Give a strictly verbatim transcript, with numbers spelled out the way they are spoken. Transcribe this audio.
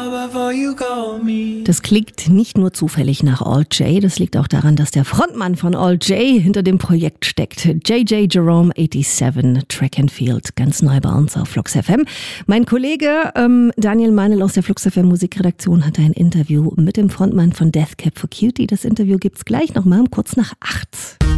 Das klingt nicht nur zufällig nach All J, das liegt auch daran, dass der Frontmann von All J hinter dem Projekt steckt. J J Jerome siebenundachtzig, Track and Field, ganz neu bei uns auf Flux F M. Mein Kollege ähm, Daniel Meinl aus der Flux F M Musikredaktion hatte ein Interview mit dem Frontmann von Death Cab for Cutie. Das Interview gibt's gleich nochmal um kurz nach acht.